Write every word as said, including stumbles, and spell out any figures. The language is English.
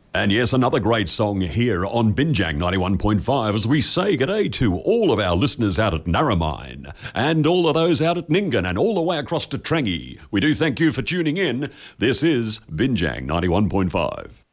And yes, another great song here on Binjang ninety-one point five as we say g'day to all of our listeners out at Narromine and all of those out at Ningen and all the way across to Trangie. We do thank you for tuning in. This is Binjang ninety-one point five.